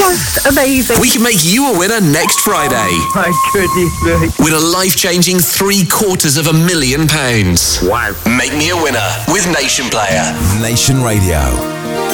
just amazing. We can make you a winner next Friday. My goodness me. Win a life-changing £750,000. Wow. Make me a winner with Nation Player. Nation Radio.